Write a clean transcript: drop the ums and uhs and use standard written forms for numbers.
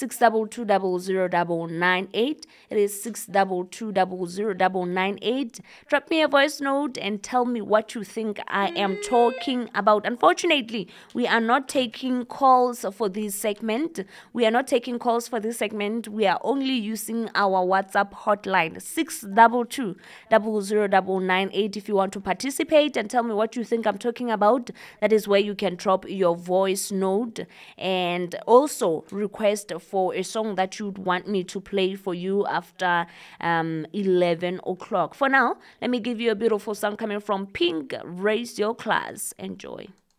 6220098. It is 6220098. Drop me a voice note and tell me what you think I am talking about. Unfortunately, we are not taking calls for this segment. We are only using our WhatsApp hotline 6220098. If you want to participate and tell me what you think I'm talking about, that is where you can drop your voice note and also request for a song that you'd want me to play for you after 11 o'clock. For now, let me give you a beautiful song coming from Pink. Raise your class. Enjoy.